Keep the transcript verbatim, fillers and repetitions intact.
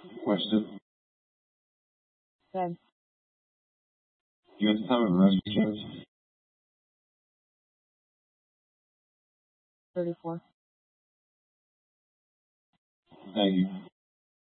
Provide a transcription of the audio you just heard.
Question. Ten. You got the time of rest shows? Thirty-four. Thank you.